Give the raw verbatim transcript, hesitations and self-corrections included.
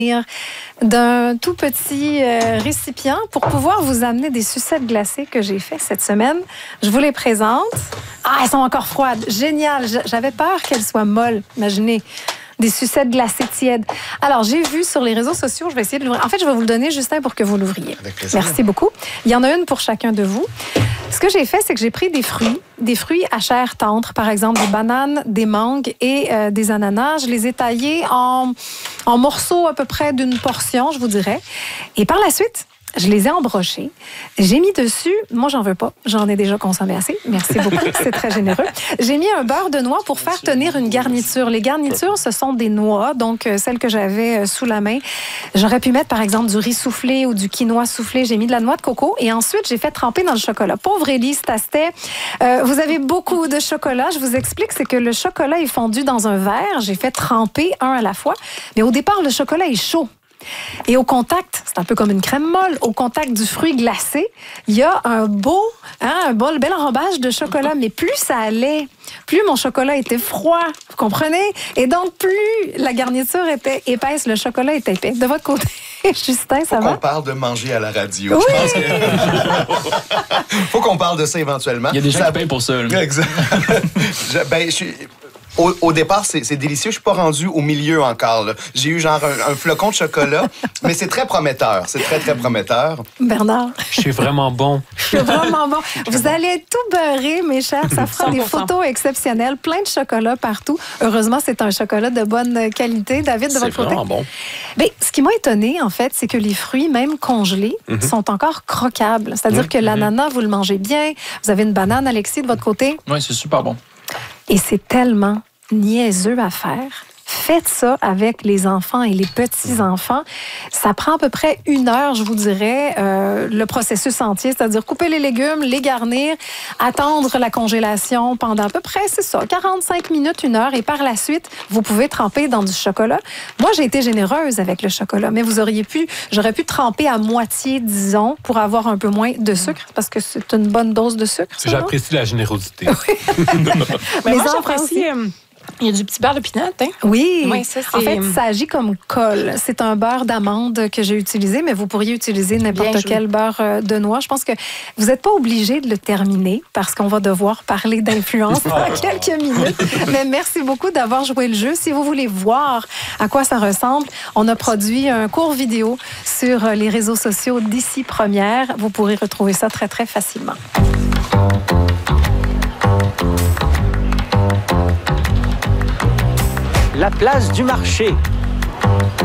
d'un tout petit euh, récipient pour pouvoir vous amener des sucettes glacées que j'ai fait cette semaine. Je vous les présente. Ah, elles sont encore froides. Génial. J'avais peur qu'elles soient molles. Imaginez. Des sucettes glacées tièdes. Alors, j'ai vu sur les réseaux sociaux, je vais essayer de l'ouvrir. En fait, je vais vous le donner, Justin, pour que vous l'ouvriez. Merci beaucoup. Il y en a une pour chacun de vous. Ce que j'ai fait, c'est que j'ai pris des fruits, des fruits à chair tendre, par exemple des bananes, des mangues et euh, des ananas. Je les ai taillés en, en morceaux à peu près d'une portion, je vous dirais. Et par la suite, je les ai embrochés. J'ai mis dessus, moi j'en veux pas, j'en ai déjà consommé assez. Merci beaucoup, c'est très généreux. J'ai mis un beurre de noix pour faire tenir une garniture. Les garnitures, ce sont des noix, donc euh, celles que j'avais euh, sous la main. J'aurais pu mettre par exemple du riz soufflé ou du quinoa soufflé. J'ai mis de la noix de coco et ensuite j'ai fait tremper dans le chocolat. Pauvre Élise Tastet, euh, vous avez beaucoup de chocolat. Je vous explique, c'est que le chocolat est fondu dans un verre. J'ai fait tremper un à la fois. Mais au départ, le chocolat est chaud. Et au contact, c'est un peu comme une crème molle, au contact du fruit glacé, il y a un beau, hein, un beau, bel enrobage de chocolat. Mais plus ça allait, plus mon chocolat était froid, vous comprenez? Et donc, plus la garniture était épaisse, le chocolat était épais. De votre côté, Justin, ça Faut va? qu'on parle de manger à la radio. Oui! Je pense que... Faut qu'on parle de ça éventuellement. Il y a des gens qui payent pour ça. Là. Exact. je, ben, je suis... Au, au départ, c'est, c'est délicieux. Je suis pas rendu au milieu encore. Là. J'ai eu genre un, un flocon de chocolat, mais c'est très prometteur. C'est très, très prometteur. Bernard. C'est vraiment bon. C'est vraiment bon. Vous allez être tout beurré, mes chers. Ça fera des photos exceptionnelles. Plein de chocolat partout. Heureusement, c'est un chocolat de bonne qualité. David, de c'est votre côté? C'est vraiment bon. Bien, ce qui m'a étonné, en fait, c'est que les fruits, même congelés, mm-hmm. sont encore croquables. C'est-à-dire mm-hmm. que l'ananas, vous le mangez bien. Vous avez une banane, Alexis, de votre côté? Oui, c'est super bon. Et c'est tellement niaiseux à faire. Faites ça avec les enfants et les petits-enfants. Ça prend à peu près une heure, je vous dirais, euh, le processus entier, c'est-à-dire couper les légumes, les garnir, attendre la congélation pendant à peu près, c'est ça, quarante-cinq minutes, une heure, et par la suite, vous pouvez tremper dans du chocolat. Moi, j'ai été généreuse avec le chocolat, mais vous auriez pu, j'aurais pu tremper à moitié, disons, pour avoir un peu moins de sucre, parce que c'est une bonne dose de sucre. Ça, j'apprécie la générosité. mais moi, j'apprécie... Euh... Il y a du petit beurre de pinot, hein? Oui. Oui, ça, c'est... En fait, ça agit comme colle. C'est un beurre d'amande que j'ai utilisé, mais vous pourriez utiliser n'importe quel beurre de noix. Je pense que vous n'êtes pas obligé de le terminer parce qu'on va devoir parler d'influence dans quelques minutes. Mais merci beaucoup d'avoir joué le jeu. Si vous voulez voir à quoi ça ressemble, on a produit un court vidéo sur les réseaux sociaux d'ici Première. Vous pourrez retrouver ça très, très facilement. La place du marché.